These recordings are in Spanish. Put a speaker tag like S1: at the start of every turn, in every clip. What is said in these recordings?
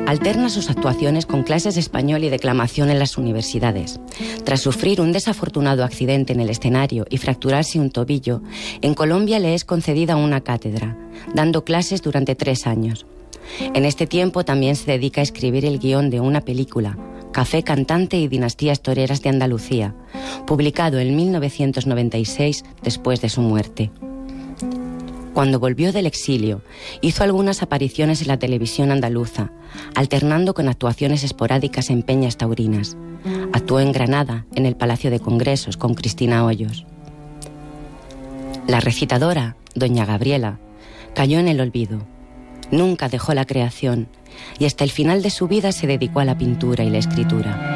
S1: Alterna sus actuaciones con clases de español y declamación en las universidades. Tras sufrir un desafortunado accidente en el escenario y fracturarse un tobillo, en Colombia le es concedida una cátedra, dando clases durante 3 años. En este tiempo también se dedica a escribir el guión de una película, Café Cantante y Dinastías Toreras de Andalucía, publicado en 1996 después de su muerte. Cuando volvió del exilio, hizo algunas apariciones en la televisión andaluza, alternando con actuaciones esporádicas en peñas taurinas. Actuó en Granada, en el Palacio de Congresos, con Cristina Hoyos. La recitadora, doña Gabriela, cayó en el olvido. Nunca dejó la creación y hasta el final de su vida se dedicó a la pintura y la escritura.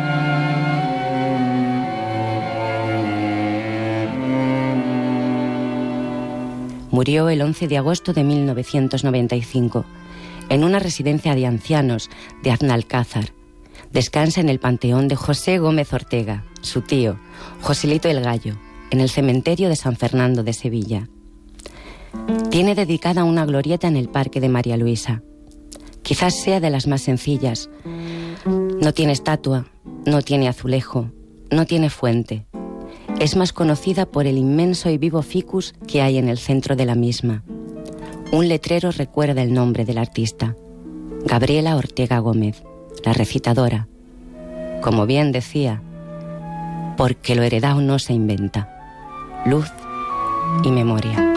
S1: Murió el 11 de agosto de 1995 en una residencia de ancianos de Aznalcázar. Descansa en el panteón de José Gómez Ortega, su tío, Joselito el Gallo, en el cementerio de San Fernando de Sevilla. Tiene dedicada una glorieta en el Parque de María Luisa. Quizás sea de las más sencillas. No tiene estatua, no tiene azulejo, no tiene fuente. Es más conocida por el inmenso y vivo ficus que hay en el centro de la misma. Un letrero recuerda el nombre del artista: Gabriela Ortega Gómez, la recitadora. Como bien decía, porque lo heredado no se inventa. Luz y memoria.